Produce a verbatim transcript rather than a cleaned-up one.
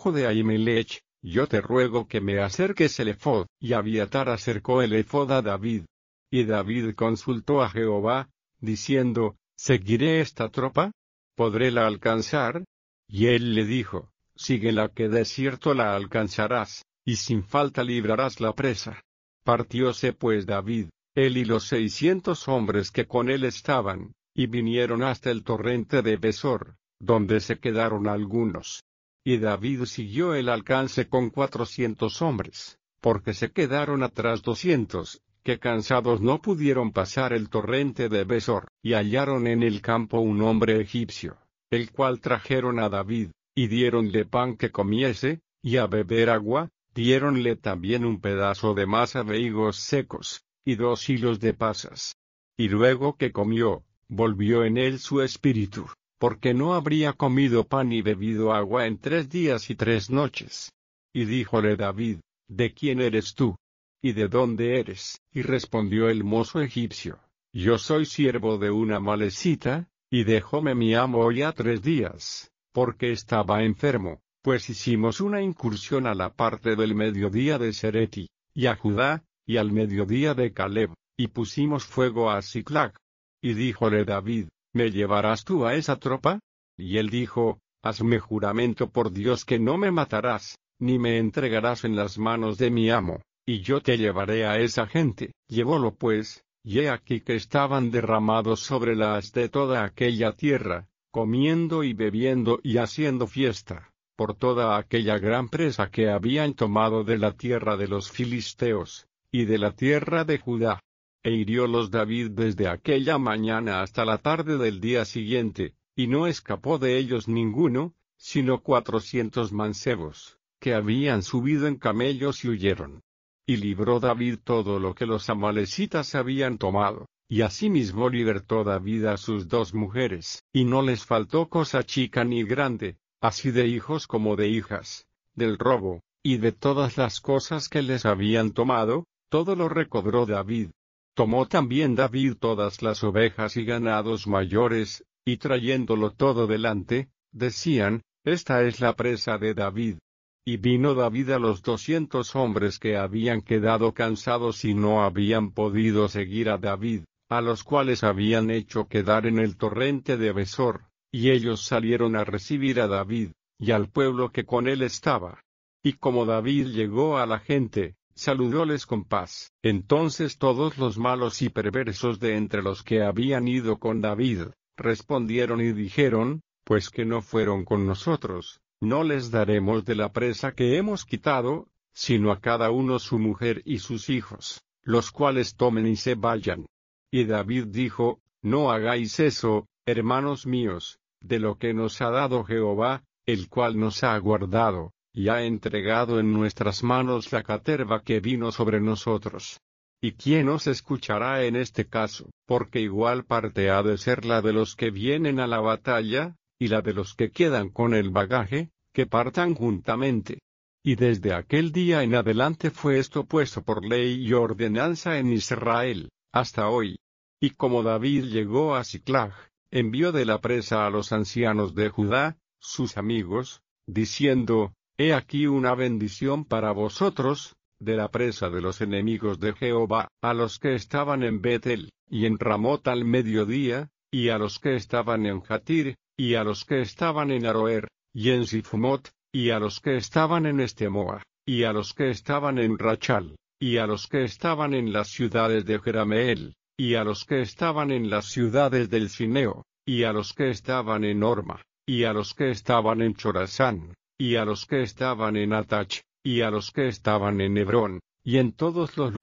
hijo de Ahimelech, yo te ruego que me acerques el ephod. Y Abiatar acercó el ephod a David. Y David consultó a Jehová, diciendo, ¿seguiré esta tropa? ¿Podré la alcanzar? Y él le dijo, síguela que de cierto la alcanzarás, y sin falta librarás la presa. Partióse pues David, él y los seiscientos hombres que con él estaban, y vinieron hasta el torrente de Besor, donde se quedaron algunos. Y David siguió el alcance con cuatrocientos hombres, porque se quedaron atrás doscientos, que cansados no pudieron pasar el torrente de Besor, y hallaron en el campo un hombre egipcio, el cual trajeron a David, y diéronle pan que comiese, y a beber agua, diéronle también un pedazo de masa de higos secos, y dos hilos de pasas. Y luego que comió, volvió en él su espíritu, porque no habría comido pan ni bebido agua en tres días y tres noches. Y díjole David, ¿de quién eres tú? ¿Y de dónde eres? Y respondió el mozo egipcio, yo soy siervo de una amalecita, y dejóme mi amo ya tres días, porque estaba enfermo, pues hicimos una incursión a la parte del mediodía de Sereti, y a Judá, y al mediodía de Caleb, y pusimos fuego a Siclag. Y díjole David, ¿me llevarás tú a esa tropa? Y él dijo, hazme juramento por Dios que no me matarás, ni me entregarás en las manos de mi amo, y yo te llevaré a esa gente. Llevólo pues, y he aquí que estaban derramados sobre la haz de toda aquella tierra, comiendo y bebiendo y haciendo fiesta, por toda aquella gran presa que habían tomado de la tierra de los filisteos, y de la tierra de Judá. E hiriólos David desde aquella mañana hasta la tarde del día siguiente, y no escapó de ellos ninguno, sino cuatrocientos mancebos, que habían subido en camellos y huyeron. Y libró David todo lo que los amalecitas habían tomado, y asimismo libertó David a sus dos mujeres, y no les faltó cosa chica ni grande, así de hijos como de hijas, del robo, y de todas las cosas que les habían tomado, todo lo recobró David. Tomó también David todas las ovejas y ganados mayores, y trayéndolo todo delante, decían, esta es la presa de David. Y vino David a los doscientos hombres que habían quedado cansados y no habían podido seguir a David, a los cuales habían hecho quedar en el torrente de Besor, y ellos salieron a recibir a David, y al pueblo que con él estaba. Y como David llegó a la gente, saludóles con paz. Entonces todos los malos y perversos de entre los que habían ido con David, respondieron y dijeron, pues que no fueron con nosotros, no les daremos de la presa que hemos quitado, sino a cada uno su mujer y sus hijos, los cuales tomen y se vayan. Y David dijo, no hagáis eso, hermanos míos, de lo que nos ha dado Jehová, el cual nos ha guardado, y ha entregado en nuestras manos la caterva que vino sobre nosotros. ¿Y quién os escuchará en este caso? Porque igual parte ha de ser la de los que vienen a la batalla, y la de los que quedan con el bagaje, que partan juntamente. Y desde aquel día en adelante fue esto puesto por ley y ordenanza en Israel, hasta hoy. Y como David llegó a Siclag, envió de la presa a los ancianos de Judá, sus amigos, diciendo, he aquí una bendición para vosotros, de la presa de los enemigos de Jehová, a los que estaban en Betel, y en Ramot al mediodía, y a los que estaban en Jatir, y a los que estaban en Aroer, y en Sifmot, y a los que estaban en Estemoa, y a los que estaban en Rachal, y a los que estaban en las ciudades de Jerameel, y a los que estaban en las ciudades del Cineo, y a los que estaban en Orma, y a los que estaban en Chorazán, y a los que estaban en Atach, y a los que estaban en Hebrón, y en todos los